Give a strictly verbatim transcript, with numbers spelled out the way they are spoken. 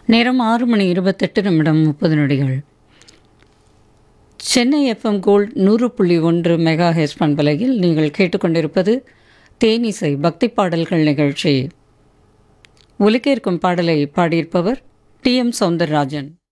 நேரம் ஆறு மணி இருபத்தெட்டு நிமிடம் முப்பது நொடிகள். சென்னை எஃப்எம் கோல்ட் நூறு புள்ளி ஒன்று மெகா ஹெச் பண்பலையில் நீங்கள் கேட்டுக்கொண்டிருப்பது தேனிசை பக்தி பாடல்கள் நிகழ்ச்சி. ஒலிக்க இருக்கும் பாடலை பாடியிருப்பவர் டி எம் சௌந்தரராஜன்.